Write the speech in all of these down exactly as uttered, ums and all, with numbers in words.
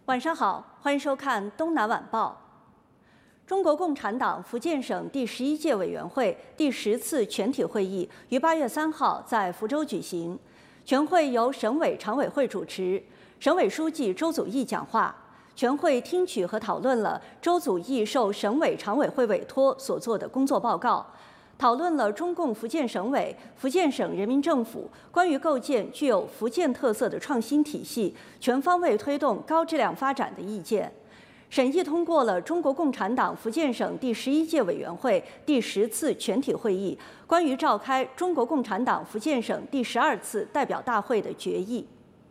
晚上好，欢迎收看《东南晚报》。中国共产党福建省第十一届委员会第十次全体会议于八月三号在福州举行。全会由省委常委会主持，省委书记周祖义讲话。全会听取和讨论了周祖义受省委常委会委托所做的工作报告。 讨论了中共福建省委、福建省人民政府关于构建具有福建特色的创新体系，全方位推动高质量发展的意见。审议通过了中国共产党福建省第十一届委员会第十次全体会议关于召开中国共产党福建省第十二次代表大会的决议。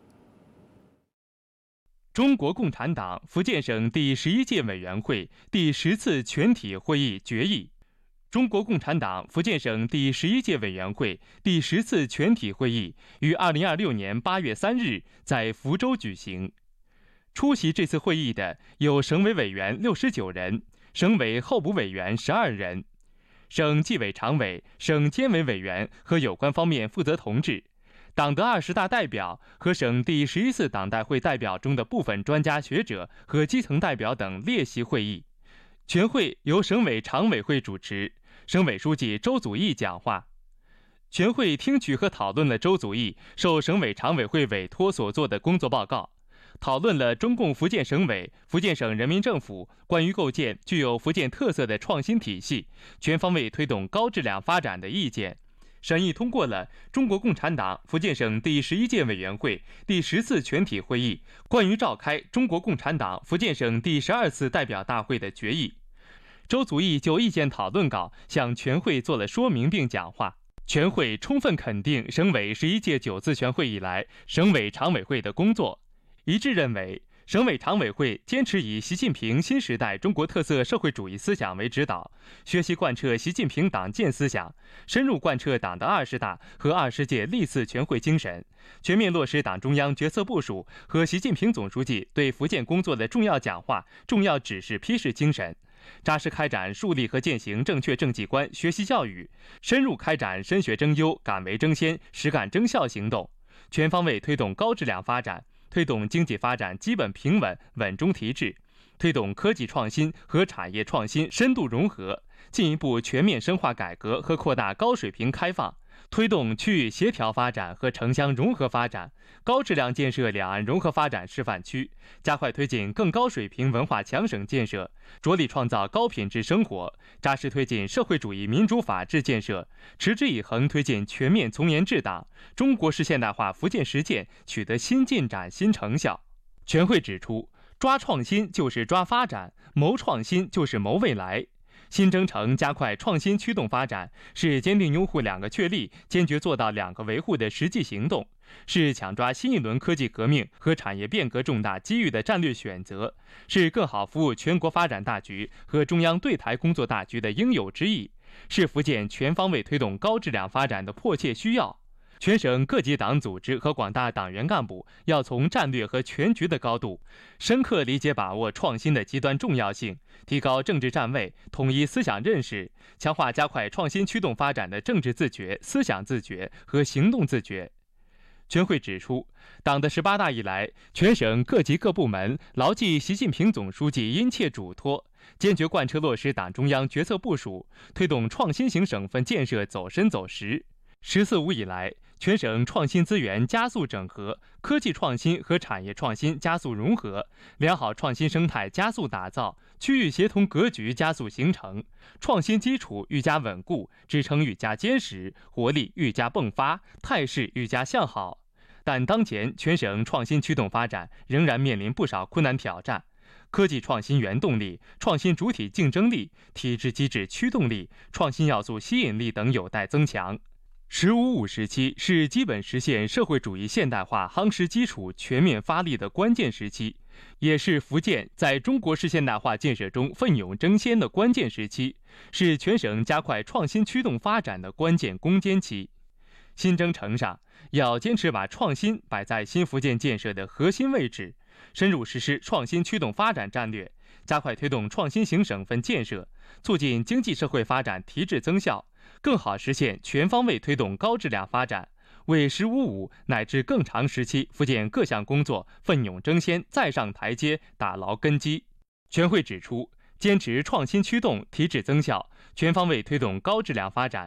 中国共产党福建省第十一届委员会第十次全体会议决议。 中国共产党福建省第十一届委员会第十次全体会议于二零二六年八月三日在福州举行。出席这次会议的有省委委员六十九人，省委候补委员十二人，省纪委常委、省监委委员和有关方面负责同志，党的二十大代表和省第十一次党代会代表中的部分专家学者和基层代表等列席会议。全会由省委常委会主持。 省委书记周祖义讲话。全会听取和讨论了周祖义受省委常委会委托所做的工作报告，讨论了中共福建省委、福建省人民政府关于构建具有福建特色的创新体系，全方位推动高质量发展的意见。审议通过了中国共产党福建省第十一届委员会第十次全体会议关于召开中国共产党福建省第十二次代表大会的决议。 周祖义就意见讨论稿向全会做了说明并讲话。全会充分肯定省委十一届九次全会以来省委常委会的工作，一致认为省委常委会坚持以习近平新时代中国特色社会主义思想为指导，学习贯彻习近平党建思想，深入贯彻党的二十大和二十届历次全会精神，全面落实党中央决策部署和习近平总书记对福建工作的重要讲话、重要指示批示精神。 扎实开展树立和践行正确政绩观学习教育，深入开展深学争优、敢为争先、实干争效行动，全方位推动高质量发展，推动经济发展基本平稳、稳中提质，推动科技创新和产业创新深度融合，进一步全面深化改革和扩大高水平开放。 推动区域协调发展和城乡融合发展，高质量建设两岸融合发展示范区，加快推进更高水平文化强省建设，着力创造高品质生活，扎实推进社会主义民主法治建设，持之以恒推进全面从严治党，中国式现代化福建实践取得新进展、新成效。全会指出，抓创新就是抓发展，谋创新就是谋未来。 新征程加快创新驱动发展，是坚定拥护两个确立、坚决做到两个维护的实际行动，是抢抓新一轮科技革命和产业变革重大机遇的战略选择，是更好服务全国发展大局和中央对台工作大局的应有之义，是福建全方位推动高质量发展的迫切需要。 全省各级党组织和广大党员干部要从战略和全局的高度，深刻理解把握创新的极端重要性，提高政治站位，统一思想认识，强化加快创新驱动发展的政治自觉、思想自觉和行动自觉。全会指出，党的十八大以来，全省各级各部门牢记习近平总书记殷切嘱托，坚决贯彻落实党中央决策部署，推动创新型省份建设走深走实。 “十四五”以来，全省创新资源加速整合，科技创新和产业创新加速融合，良好创新生态加速打造，区域协同格局加速形成，创新基础愈加稳固，支撑愈加坚实，活力愈加迸发，态势愈加向好。但当前全省创新驱动发展仍然面临不少困难挑战。 科技创新原动力、创新主体竞争力、体制机制驱动力、创新要素吸引力等有待增强。 “十五五”时期是基本实现社会主义现代化夯实基础、全面发力的关键时期，也是福建在中国式现代化建设中奋勇争先的关键时期，是全省加快创新驱动发展的关键攻坚期。新征程上，要坚持把创新摆在新福建建设的核心位置，深入实施创新驱动发展战略，加快推动创新型省份建设，促进经济社会发展提质增效。 更好实现全方位推动高质量发展， 为“十五五”乃至更长时期福建各项工作奋勇争先、再上台阶打牢根基。全会指出，坚持创新驱动、提质增效，全方位推动高质量发展，